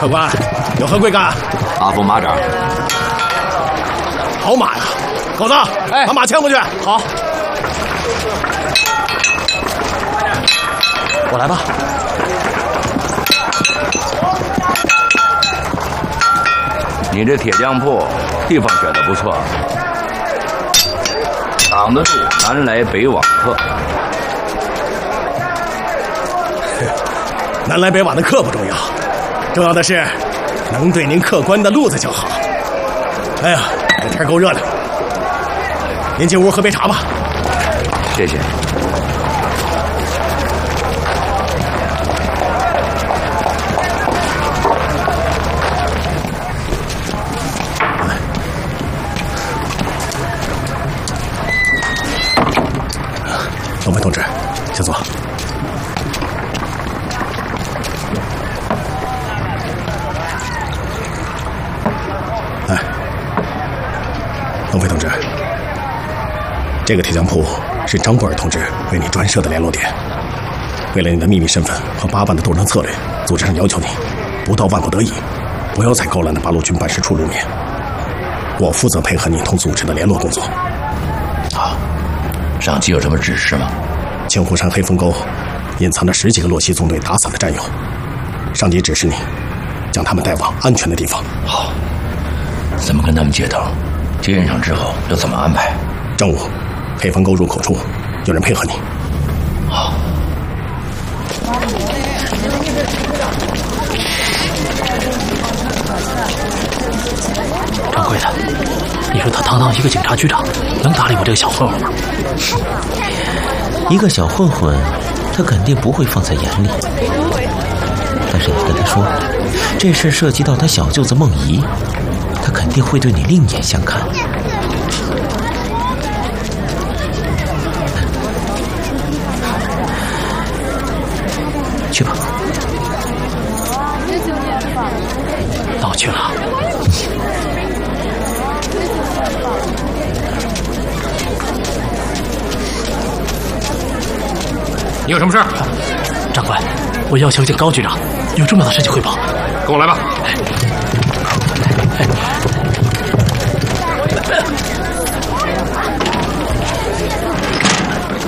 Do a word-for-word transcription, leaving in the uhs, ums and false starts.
客官，有何贵干？ 阿峰马掌。 好马呀！狗子， 哎， 把马牵过去。 好，我来吧。 你这铁匠铺地方选的不错，挡得住南来北往客。 南来北往的客不重要，重要的是能对您客官的路子就好。哎呀，这天够热的，您进屋喝杯茶吧。 谢谢。 龙飞同志，请坐。哎，龙飞同志，这个铁匠铺是张布尔同志为你专设的联络点。为了你的秘密身份和八万的斗争策略，组织上要求你，不到万不得已，不要在高兰的八路军办事处露面。我负责配合你同组织的联络工作。 好，上级有什么指示吗？ 青湖山黑风沟隐藏着十几个洛西纵队打散的战友，上级指示你将他们带往安全的地方。 好，怎么跟他们接头？接应上之后又怎么安排？ 正午，黑风沟入口处有人配合你。 好。 掌柜的，你说他堂堂一个警察局长，能搭理我这个小混混吗？ 一个小混混，他肯定不会放在眼里。但是你跟他说，这事涉及到他小舅子孟仪，他肯定会对你另眼相看。去吧。 那我去了。 你有什么事？ 长官，我要求见高局长，有重要的事情汇报。 跟我来吧。 哎，哎